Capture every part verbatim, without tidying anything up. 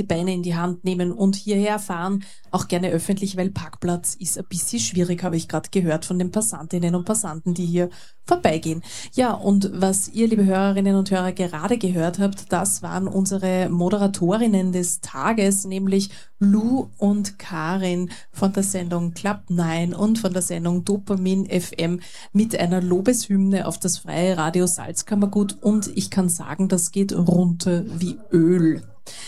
die Beine in die Hand nehmen und hierher fahren, auch gerne öffentlich, weil Parkplatz ist ein bisschen schwierig, habe ich gerade gehört von den Passantinnen und Passanten, die hier vorbeigehen. Ja, und was ihr, liebe Hörerinnen und Hörer, gerade gehört habt, das waren unsere Moderatorinnen des Tages, nämlich Lou und Karin von der Sendung Club neun und von der Sendung Dopamin F M mit einer Lobeshymne auf das Freie Radio Salzkammergut, und ich kann sagen, das geht runter wie Öl.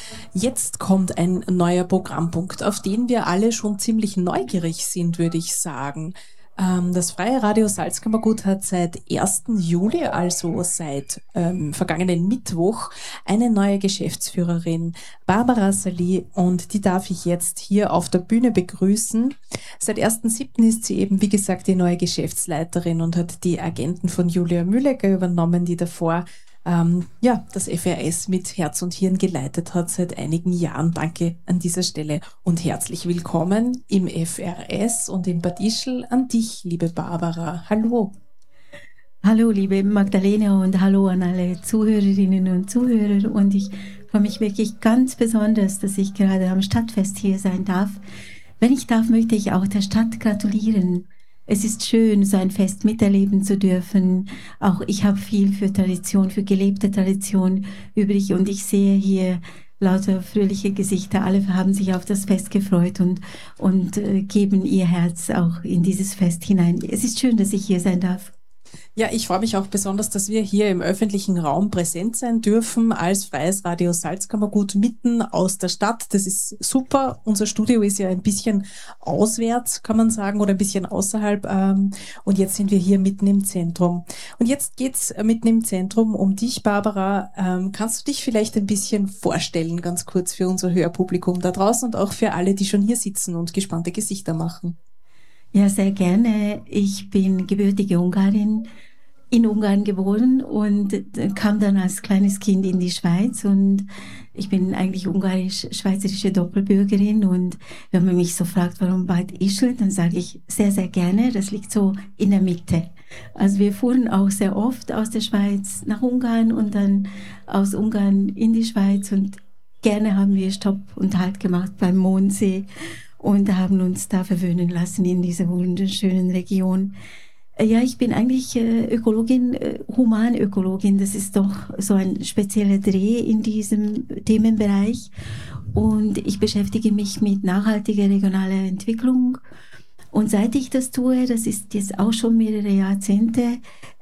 Jetzt kommt ein neuer Programmpunkt, auf den wir alle schon ziemlich neugierig sind, würde ich sagen. Ähm, das Freie Radio Salzkammergut hat seit ersten Juli, also seit ähm, vergangenen Mittwoch, eine neue Geschäftsführerin, Barbara Salih, und die darf ich jetzt hier auf der Bühne begrüßen. Seit ersten siebten ist sie eben, wie gesagt, die neue Geschäftsleiterin und hat die Agenten von Julia Mühlegger übernommen, die davor ähm, ja, das F R S mit Herz und Hirn geleitet hat seit einigen Jahren. Danke an dieser Stelle und herzlich willkommen im F R S und im Bad Ischl an dich, liebe Barbara. Hallo. Hallo, liebe Magdalena, und hallo an alle Zuhörerinnen und Zuhörer. Und ich freue mich wirklich ganz besonders, dass ich gerade am Stadtfest hier sein darf. Wenn ich darf, möchte ich auch der Stadt gratulieren. Es ist schön, so ein Fest miterleben zu dürfen. Auch ich habe viel für Tradition, für gelebte Tradition übrig, und ich sehe hier lauter fröhliche Gesichter. Alle haben sich auf das Fest gefreut und, und äh, geben ihr Herz auch in dieses Fest hinein. Es ist schön, dass ich hier sein darf. Ja, ich freue mich auch besonders, dass wir hier im öffentlichen Raum präsent sein dürfen als Freies Radio Salzkammergut mitten aus der Stadt. Das ist super. Unser Studio ist ja ein bisschen auswärts, kann man sagen, oder ein bisschen außerhalb. Und jetzt sind wir hier mitten im Zentrum. Und jetzt geht's mitten im Zentrum um dich, Barbara. Kannst du dich vielleicht ein bisschen vorstellen, ganz kurz für unser Hörpublikum da draußen und auch für alle, die schon hier sitzen und gespannte Gesichter machen? Ja, sehr gerne. Ich bin gebürtige Ungarin, in Ungarn geboren und kam dann als kleines Kind in die Schweiz, und ich bin eigentlich ungarisch-schweizerische Doppelbürgerin, und wenn man mich so fragt, warum Bad Ischl, dann sage ich sehr, sehr gerne, das liegt so in der Mitte. Also wir fuhren auch sehr oft aus der Schweiz nach Ungarn und dann aus Ungarn in die Schweiz, und gerne haben wir Stopp und Halt gemacht beim Mondsee und haben uns da verwöhnen lassen in dieser wunderschönen Region. Ja, ich bin eigentlich äh, Ökologin, äh, Humanökologin. Das ist doch so ein spezieller Dreh in diesem Themenbereich. Und ich beschäftige mich mit nachhaltiger regionaler Entwicklung. Und seit ich das tue, das ist jetzt auch schon mehrere Jahrzehnte,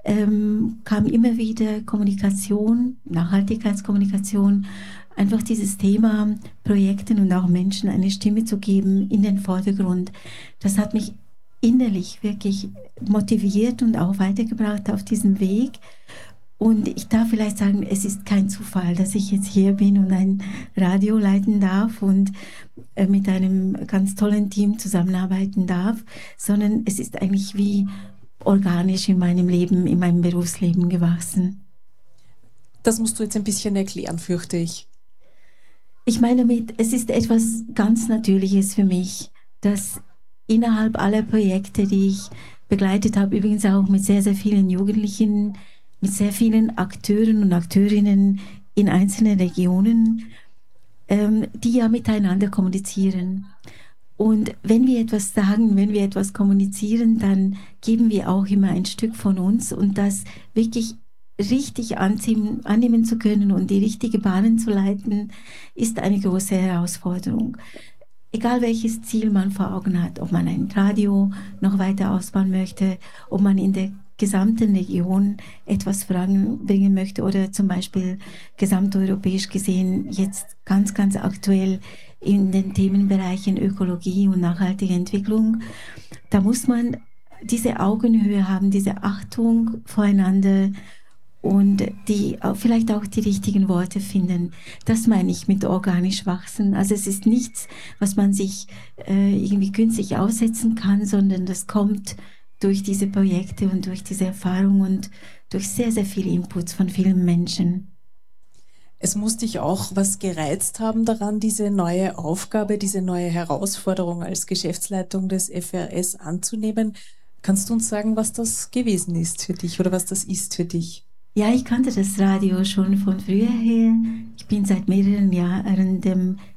ähm, kam immer wieder Kommunikation, Nachhaltigkeitskommunikation, einfach dieses Thema Projekten und auch Menschen eine Stimme zu geben in den Vordergrund. Das hat mich innerlich wirklich motiviert und auch weitergebracht auf diesem Weg. Und ich darf vielleicht sagen, es ist kein Zufall, dass ich jetzt hier bin und ein Radio leiten darf und äh, mit einem ganz tollen Team zusammenarbeiten darf, sondern es ist eigentlich wie organisch in meinem Leben, in meinem Berufsleben gewachsen. Das musst du jetzt ein bisschen erklären, fürchte ich. Ich meine damit, es ist etwas ganz Natürliches für mich, dass innerhalb aller Projekte, die ich begleitet habe, übrigens auch mit sehr, sehr vielen Jugendlichen, mit sehr vielen Akteuren und Akteurinnen in einzelnen Regionen, ähm, die ja miteinander kommunizieren. Und wenn wir etwas sagen, wenn wir etwas kommunizieren, dann geben wir auch immer ein Stück von uns, und das wirklich richtig anziehen, annehmen zu können und die richtige Bahnen zu leiten, ist eine große Herausforderung. Egal welches Ziel man vor Augen hat, ob man ein Radio noch weiter ausbauen möchte, ob man in der gesamten Region etwas voranbringen möchte oder zum Beispiel gesamteuropäisch gesehen jetzt ganz, ganz aktuell in den Themenbereichen Ökologie und nachhaltige Entwicklung, da muss man diese Augenhöhe haben, diese Achtung voreinander und die vielleicht auch die richtigen Worte finden. Das meine ich mit organisch wachsen. Also es ist nichts, was man sich äh, irgendwie künstlich aussetzen kann, sondern das kommt durch diese Projekte und durch diese Erfahrung und durch sehr, sehr viele Inputs von vielen Menschen. Es muss dich auch was gereizt haben daran, diese neue Aufgabe, diese neue Herausforderung als Geschäftsleitung des F R S anzunehmen. Kannst du uns sagen, was das gewesen ist für dich oder was das ist für dich? Ja, ich kannte das Radio schon von früher her. Ich bin seit mehreren Jahren dem